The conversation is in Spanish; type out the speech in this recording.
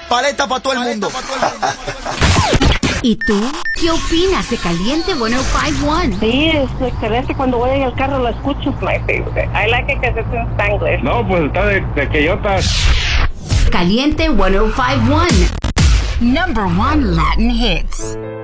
Paleta para todo el mundo. ¿Y tú? ¿Qué opinas de Caliente 105.1? Sí, es excelente. Cuando voy en el carro lo escucho. My favorite. I like it because it's in Spanglish. No, pues está de queyotas. Caliente 105.1. Number 1 Latin hits.